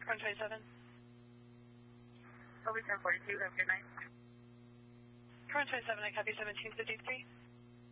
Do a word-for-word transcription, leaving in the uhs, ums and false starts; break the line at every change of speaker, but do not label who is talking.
one twenty-seven.
Over ten forty-two, have a good night.
one twenty-seven, I copy seventeen fifty-three.